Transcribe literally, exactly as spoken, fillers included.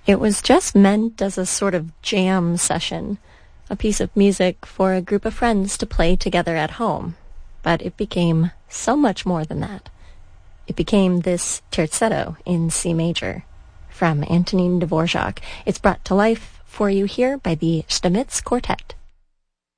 It was just meant as a sort of jam session, a piece of music for a group of friends to play together at home. But it became so much more than that. It became this terzetto in C major from Antonin Dvorak. It's brought to life for you here by the Stamitz Quartet.